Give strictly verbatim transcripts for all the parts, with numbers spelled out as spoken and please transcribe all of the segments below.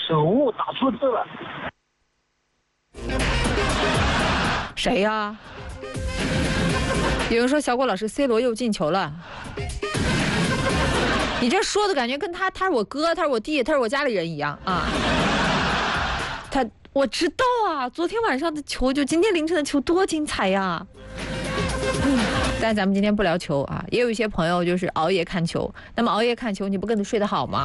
手误打错字了。 谁呀、啊？有人说小果老师 C 罗又进球了。你这说的感觉跟他他是我哥，他是我弟，他是我家里人一样啊。他我知道啊，昨天晚上的球就今天凌晨的球多精彩呀。嗯，但咱们今天不聊球啊，也有一些朋友就是熬夜看球。那么熬夜看球，你不跟着睡得好吗？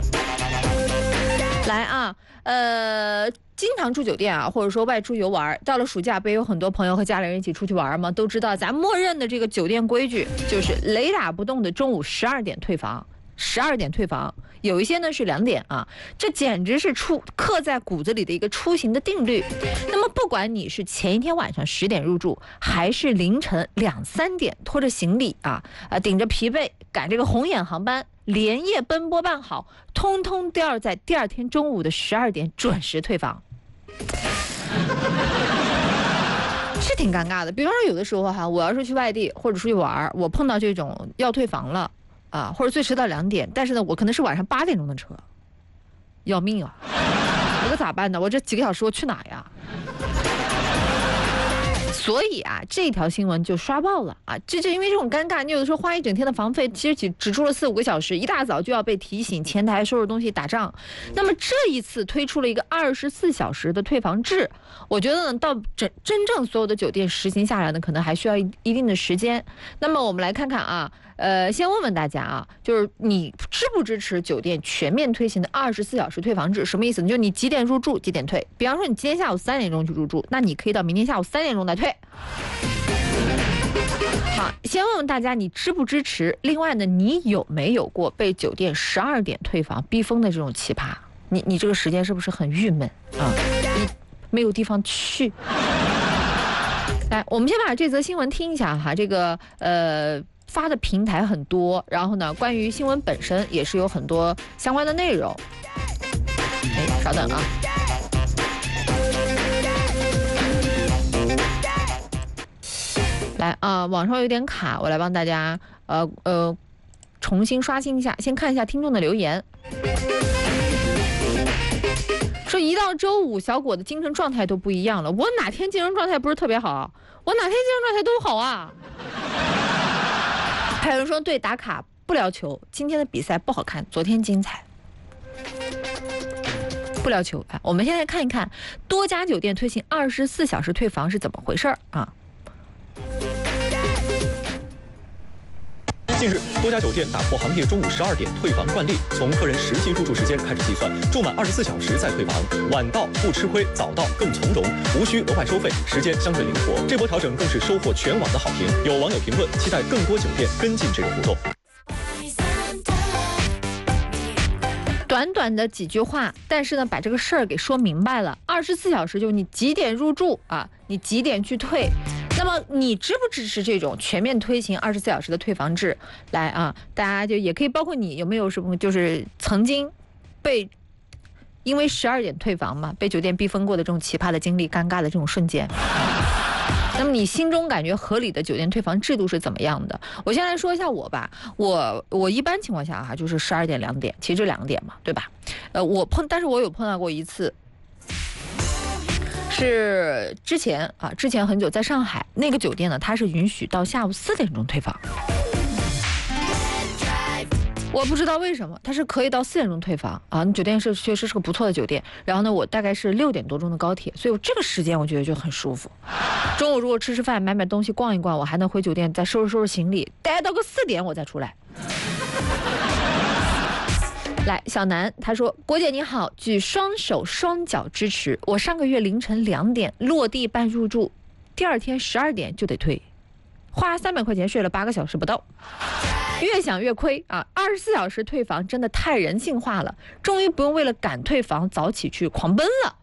来啊，呃，经常住酒店啊，或者说外出游玩，到了暑假不也有很多朋友和家里人一起出去玩吗？都知道咱默认的这个酒店规矩就是雷打不动的中午十二点退房，十二点退房。有一些呢是两点啊，这简直是出刻在骨子里的一个出行的定律。那么不管你是前一天晚上十点入住，还是凌晨两三点拖着行李啊啊顶着疲惫赶这个红眼航班，连夜奔波办好，通通都要在第二天中午的十二点准时退房。是挺尴尬的。比方说有的时候哈，我要是去外地或者出去玩，我碰到这种要退房了。啊，或者最迟到两点，但是呢，我可能是晚上八点钟的车，要命啊！我可咋办呢？我这几个小时我去哪呀？所以啊，这条新闻就刷爆了啊！这就因为这种尴尬，你有的时候花一整天的房费，其实只只住了四五个小时，一大早就要被提醒前台收拾东西打仗。那么这一次推出了一个二十四小时的退房制，我觉得呢，到真真正所有的酒店实行下来呢，可能还需要一一定的时间。那么我们来看看啊。呃，先问问大家啊，就是你支不支持酒店全面推行的二十四小时退房制？什么意思呢？就你几点入住几点退。比方说你今天下午三点钟去入住，那你可以到明天下午三点钟再退。好，先问问大家你支不支持？另外呢，你有没有过被酒店十二点退房逼疯的这种奇葩？你你这个时间是不是很郁闷啊？你没有地方去。来，我们先把这则新闻听一下哈，这个呃。发的平台很多，然后呢，关于新闻本身也是有很多相关的内容。哎，稍等啊。来啊，网上有点卡，我来帮大家呃呃重新刷新一下。先看一下听众的留言，说一到周五，小果的精神状态都不一样了。我哪天精神状态不是特别好？我哪天精神状态都好啊。还有人说对，打卡不聊球，今天的比赛不好看，昨天精彩。不聊球，哎，我们现在看一看多家酒店推行二十四小时退房是怎么回事啊？ 近日，多家酒店打破行业中午十二点退房惯例，从客人实际入住时间开始计算，住满二十四小时再退房。晚到不吃亏，早到更从容，无需额外收费，时间相对灵活。这波调整更是收获全网的好评。有网友评论，期待更多酒店跟进这个互动。 短短的几句话，但是呢，把这个事儿给说明白了。二十四小时就你几点入住啊，你几点去退。那么你支不支持这种全面推行二十四小时的退房制？来啊，大家就也可以包括你有没有什么就是曾经被因为十二点退房嘛，被酒店逼疯过的这种奇葩的经历、尴尬的这种瞬间。那么你心中感觉合理的酒店退房制度是怎么样的？我先来说一下我吧，我我一般情况下哈、啊，就是十二点两点，其实这两点嘛，对吧？呃，我碰，但是我有碰到过一次。是之前啊，之前很久在上海那个酒店呢，它是允许到下午四点钟退房。我不知道为什么，它是可以到四点钟退房啊。酒店是确实是个不错的酒店。然后呢，我大概是六点多钟的高铁，所以我这个时间我觉得就很舒服。中午如果吃吃饭、买买东西、逛一逛，我还能回酒店再收拾收拾行李，待到个四点我再出来。来，小南他说：“国姐你好，举双手双脚支持。我上个月凌晨两点落地办入住，第二天十二点就得退，花三百块钱睡了八个小时不到，越想越亏啊！二十四小时退房真的太人性化了，终于不用为了赶退房早起去狂奔了。”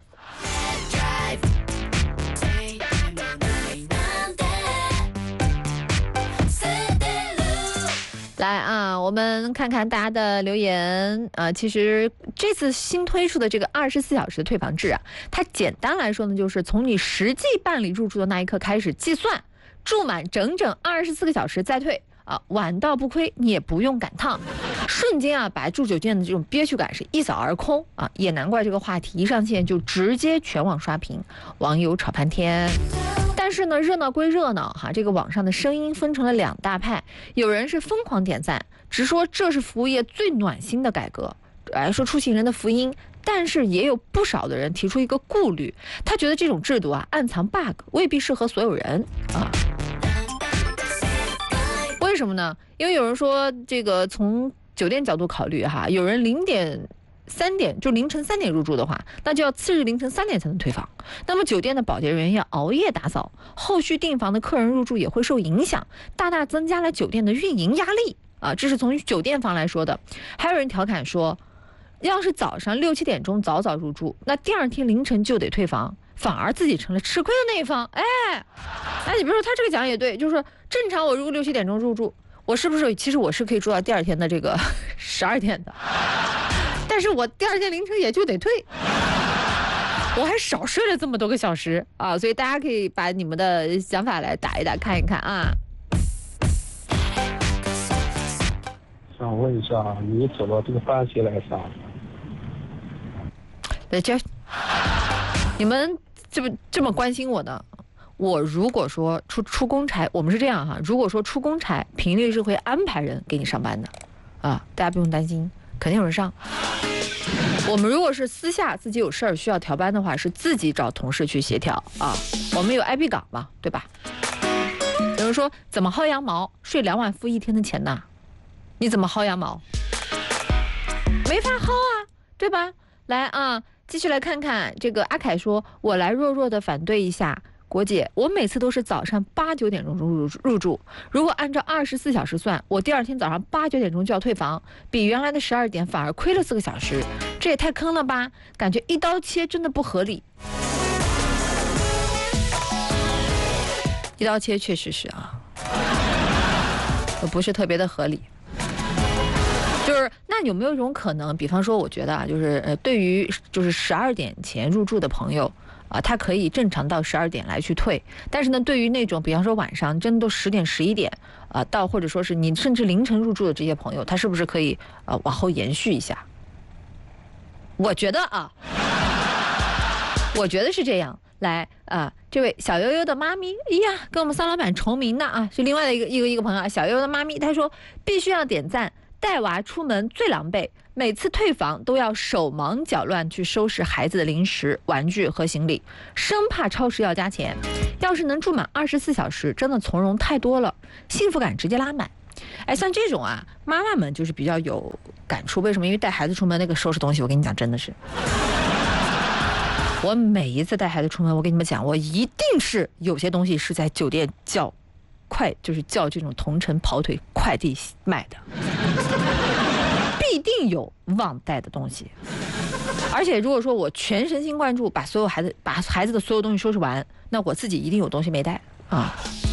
来啊，我们看看大家的留言。呃，其实这次新推出的这个二十四小时的退房制啊，它简单来说呢，就是从你实际办理入住的那一刻开始计算，住满整整二十四个小时再退啊，晚到不亏，你也不用赶趟，瞬间啊，把住酒店的这种憋屈感是一扫而空啊，也难怪这个话题一上线就直接全网刷屏，网友吵翻天。但是呢，热闹归热闹哈，这个网上的声音分成了两大派，有人是疯狂点赞，直说这是服务业最暖心的改革，哎，说出行人的福音。但是也有不少的人提出一个顾虑，他觉得这种制度啊暗藏 bug， 未必适合所有人啊。为什么呢？因为有人说这个从酒店角度考虑哈，有人零点三点就凌晨三点入住的话，那就要次日凌晨三点才能退房。那么酒店的保洁人员要熬夜打扫，后续订房的客人入住也会受影响，大大增加了酒店的运营压力啊。这是从酒店方来说的。还有人调侃说，要是早上六七点钟早早入住，那第二天凌晨就得退房，反而自己成了吃亏的那一方。哎，哎，你别说他这个讲也对，就是说正常我如果六七点钟入住，我是不是其实我是可以住到第二天的这个十二点的，但是我第二天凌晨也就得退，我还少睡了这么多个小时啊！所以大家可以把你们的想法来打一打看一看啊。 想问一下，你走到这个班级来上？ 对，这你们这么这么关心我呢？我如果说出出公差，我们是这样哈，如果说出公差，频率是会安排人给你上班的，啊，大家不用担心，肯定有人上。我们如果是私下自己有事儿需要调班的话，是自己找同事去协调啊。我们有 I P 岗嘛，对吧？有人说怎么薅羊毛，睡两晚付一天的钱呐？你怎么薅羊毛？没法薅啊，对吧？来啊，继续来看看这个阿凯说，我来弱弱的反对一下。国姐，我每次都是早上八九点钟入入住，如果按照二十四小时算，我第二天早上八九点钟就要退房，比原来的十二点反而亏了四个小时，这也太坑了吧！感觉一刀切真的不合理。一刀切确实是啊，不是特别的合理。就是那有没有一种可能，比方说，我觉得啊，就是呃，对于就是十二点前入住的朋友。啊，他可以正常到十二点来去退，但是呢，对于那种比方说晚上真的都十点十一点啊，到或者说是你甚至凌晨入住的这些朋友，他是不是可以呃往后延续一下？我觉得啊，我觉得是这样。来啊，这位小悠悠的妈咪，哎呀，跟我们桑老板重名的啊，是另外的一个一个一个朋友啊，小悠悠的妈咪，她说必须要点赞。带娃出门最狼狈，每次退房都要手忙脚乱去收拾孩子的零食、玩具和行李，生怕超时要加钱。要是能住满二十四小时，真的从容太多了，幸福感直接拉满。哎，像这种啊，妈妈们就是比较有感触。为什么？因为带孩子出门那个收拾东西，我跟你讲，真的是，我每一次带孩子出门，我跟你们讲，我一定是有些东西是在酒店叫。快就是叫这种同城跑腿快递卖的，必定有忘带的东西。而且如果说我全神心贯注把所有孩子把孩子的所有东西收拾完，那我自己一定有东西没带啊。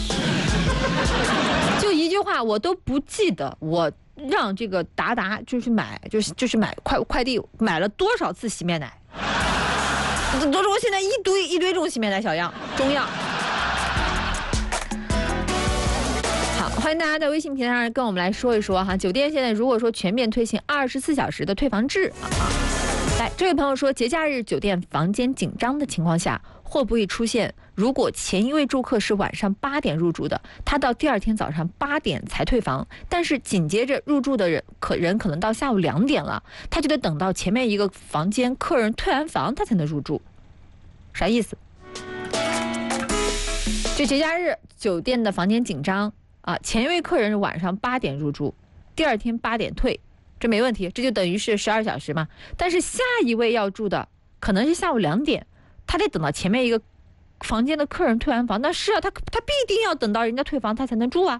就一句话，我都不记得我让这个达达就是买就是就是买快快递买了多少次洗面奶。都是我现在一堆一堆这种洗面奶，小样中样。欢迎大家在微信平台上跟我们来说一说哈，酒店现在如果说全面推行二十四小时的退房制啊，来，这位朋友说，节假日酒店房间紧张的情况下，会不会出现如果前一位住客是晚上八点入住的，他到第二天早上八点才退房，但是紧接着入住的人可人可能到下午两点了，他就得等到前面一个房间客人退完房他才能入住，啥意思？这节假日酒店的房间紧张。啊，前一位客人是晚上八点入住，第二天八点退，这没问题，这就等于是十二小时嘛。但是下一位要住的可能是下午两点，他得等到前面一个房间的客人退完房，那是啊，他他必定要等到人家退房他才能住啊。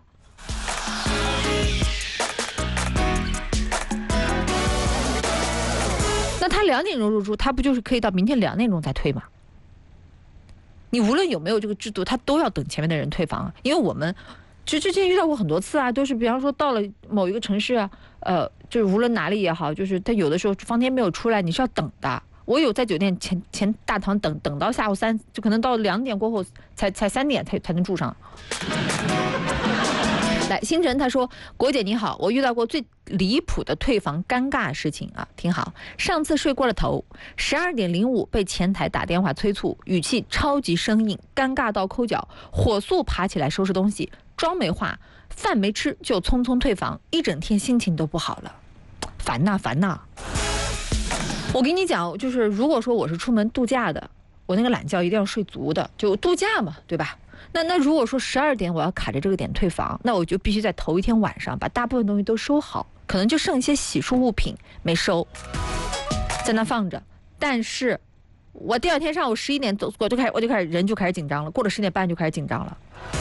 那他两点钟入住，他不就是可以到明天两点钟再退吗？你无论有没有这个制度，他都要等前面的人退房，因为我们。就之前遇到过很多次啊，都是比方说到了某一个城市啊，呃，就是无论哪里也好，就是他有的时候房间没有出来，你是要等的。我有在酒店前前大堂等等到下午三，就可能到两点过后才才三点才才能住上。 来，星辰他说：“国姐你好，我遇到过最离谱的退房尴尬事情啊，挺好。上次睡过了头，十二点零五被前台打电话催促，语气超级生硬，尴尬到抠脚，火速爬起来收拾东西，妆没化，饭没吃就匆匆退房，一整天心情都不好了，烦呐烦呐。我跟你讲，就是如果说我是出门度假的，我那个懒觉一定要睡足的，就度假嘛，对吧？”那那如果说十二点我要卡着这个点退房，那我就必须在头一天晚上把大部分东西都收好，可能就剩一些洗漱物品没收，在那放着。但是，我第二天上午十一点走，我就开始我就开始人就开始紧张了，过了十点半就开始紧张了。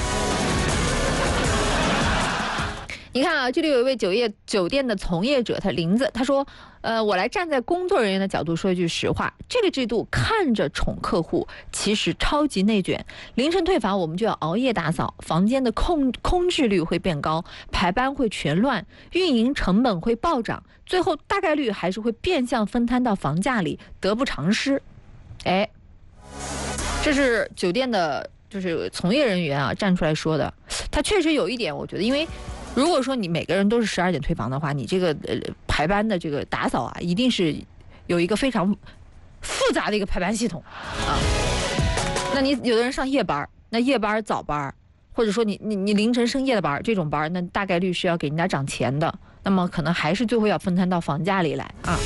你看啊，这里有一位酒业酒店的从业者，他林子，他说，呃，我来站在工作人员的角度说一句实话，这个制度看着宠客户，其实超级内卷。凌晨退房，我们就要熬夜打扫，房间的空空置率会变高，排班会全乱，运营成本会暴涨，最后大概率还是会变相分摊到房价里，得不偿失。哎，这是酒店的，就是从业人员啊站出来说的，他确实有一点，我觉得，因为。如果说你每个人都是十二点退房的话，你这个呃排班的这个打扫啊，一定是有一个非常复杂的一个排班系统啊。那你有的人上夜班，那夜班早班，或者说你你你凌晨升夜的班，这种班，那大概率是要给人家涨钱的，那么可能还是最后要分摊到房价里来啊。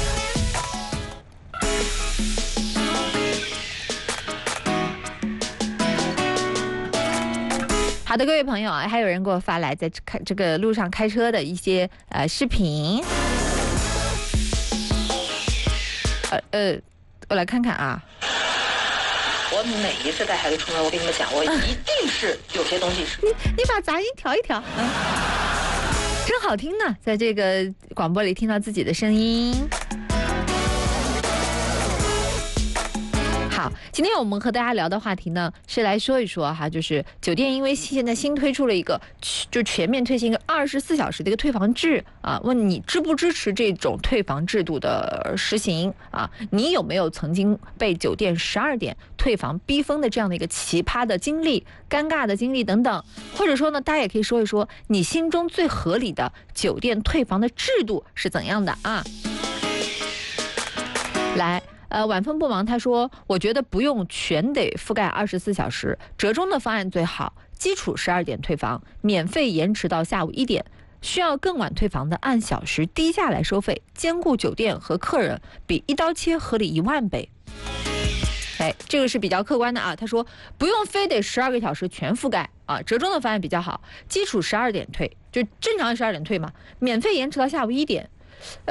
好的，各位朋友啊，还有人给我发来在开这个路上开车的一些呃视频，呃呃，我来看看啊。 我每一次带孩子出门，我跟你们讲，我一定是有些东西是。 你你把杂音调一调，嗯，真好听呢，在这个广播里听到自己的声音。好，今天我们和大家聊的话题呢，是来说一说哈，就是酒店因为现在新推出了一个，就全面推行一个二十四小时的一个退房制啊，问你支不支持这种退房制度的实行啊？你有没有曾经被酒店十二点退房逼疯的这样的一个奇葩的经历、尴尬的经历等等？或者说呢，大家也可以说一说你心中最合理的酒店退房的制度是怎样的啊？来。呃，晚风不忙，他说，我觉得不用全得覆盖二十四小时，折中的方案最好，基础十二点退房，免费延迟到下午一点，需要更晚退房的按小时低价来收费，兼顾酒店和客人，比一刀切合理一万倍。哎，这个是比较客观的啊。他说，不用非得十二个小时全覆盖啊，折中的方案比较好，基础十二点退，就正常十二点退嘛，免费延迟到下午一点。